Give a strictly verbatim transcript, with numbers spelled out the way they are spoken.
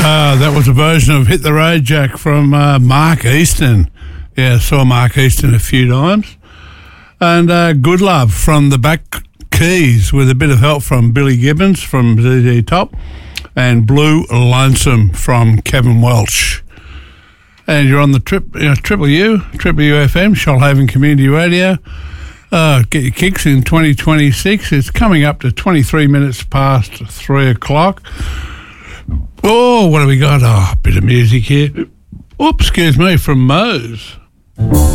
Uh, that was a version of Hit the Road Jack from uh, Mark Easton. Yeah, I saw Mark Easton a few times. And uh, Good Love from the Back Keys with a bit of help from Billy Gibbons from Z Z Top and Blue Lonesome from Kevin Welch. And you're on the trip, you know, Triple U, Triple U F M, Shoalhaven Community Radio. Uh, get your kicks in twenty twenty-six. It's coming up to twenty-three minutes past three o'clock. Oh, what have we got? Oh, a bit of music here. Oops, excuse me, from Moe's.